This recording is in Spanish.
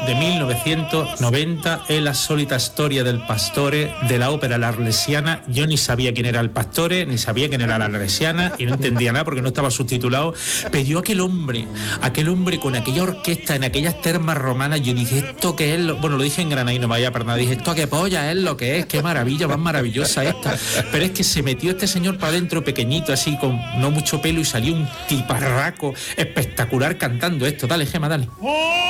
de 1990, es la sólita historia del Pastore, de la ópera La Arlesiana. Yo ni sabía quién era el Pastore, ni sabía quién era la Arlesiana, y no entendía nada porque no estaba subtitulado. Pero yo aquel hombre con aquella orquesta en aquellas termas romanas, yo dije, ¿esto qué es? Bueno, lo dije en Granada y no me vaya para nada, dije, ¿esto qué polla es lo que es? ¡Qué maravilla, más maravillosa esta! Pero es que se metió este señor para adentro, pequeñito, así, con no mucho pelo, y salió un tiparraco espectacular cantando esto. Dale, Gema, dale.